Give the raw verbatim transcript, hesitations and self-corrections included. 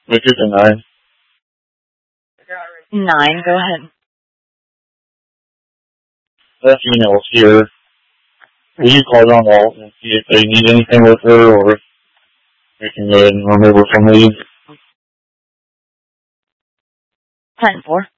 Make it a nine. Nine, go ahead. That female's here. Will you call down Walt and see if they need anything with her, or if we can go ahead and remove her from leave? ten four.